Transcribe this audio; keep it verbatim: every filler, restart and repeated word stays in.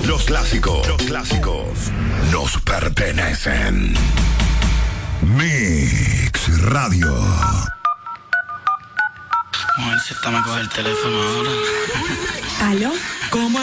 Los clásicos, los clásicos nos pertenecen. Mix Radio. Vamos a ver si esta me coge el teléfono ahora. ¿Aló? ¿Cómo